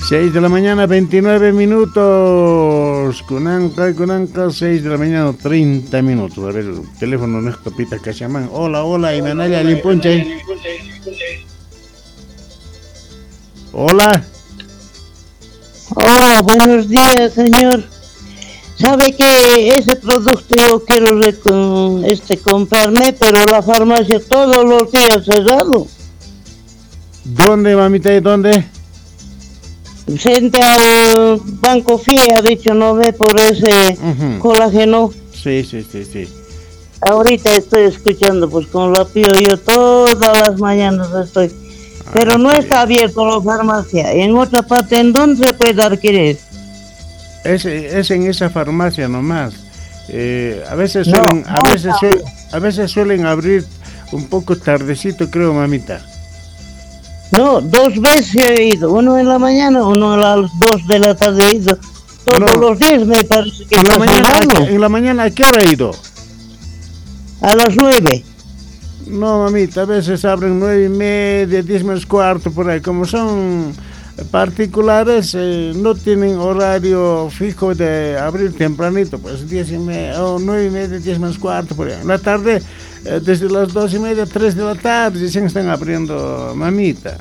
6 de la mañana, 29 minutos. Kunanka, 6 de la mañana, 30 minutos. A ver, teléfono nuestro Pita Cachamán. Hola, Imanaya Limpunche. Hola. Hola, buenos días, señor. ¿Sabe que ese producto yo quiero comprarme, pero la farmacia todos los días cerrado? ¿Dónde, mamita? ¿Y dónde? Frente al Banco FIA, ha dicho, no ve por ese colágeno. Sí. Ahorita estoy escuchando, pues con la pío yo todas las mañanas estoy. Pero no está abierto la farmacia. En otra parte, ¿en dónde se puede adquirir? Es en esa farmacia nomás. A veces suelen abrir un poco tardecito, creo, mamita. No, 2 veces he ido, uno en la mañana, uno a las 2 de la tarde he ido. Todos los días me parece que en la mañana, ¿a qué hora he ido? A las 9. No, mamita, a veces abren 9:30, 10 menos cuarto, por ahí. Como son particulares, no tienen horario fijo de abrir tempranito, pues 10:30 o 9:30, 10 menos cuarto, por ahí. En la tarde, desde las 2:30, 3 de la tarde, dicen que están abriendo, mamita.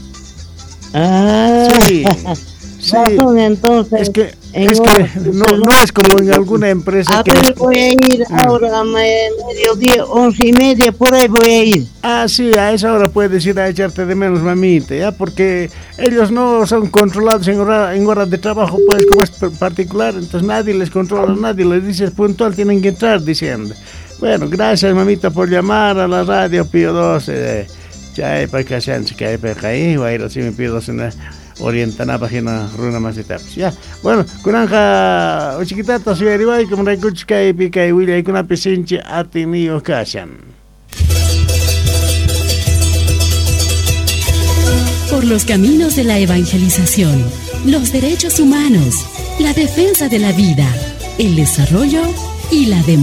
Sí. Entonces, es que no es como en alguna empresa. Voy a ir ahora a mediodía, 11:30, por ahí voy a ir. Sí, a esa hora puedes ir a echarte de menos, mamita, ya, porque ellos no son controlados en horas de trabajo, pues, como es particular, entonces nadie les controla, nadie les dice puntual, tienen que entrar diciendo. Bueno, gracias, mamita, por llamar a la radio Pío 12. Ya, para que sean, que hay para ahí, va a ir así, me pido una orientan a página runa más etapas. Ya, bueno, kunanja chiquitata soy arriba como recuchka y pica y huila y con una pesinche a tenido cashan. Por los caminos de la evangelización, los derechos humanos, la defensa de la vida, el desarrollo y la democracia.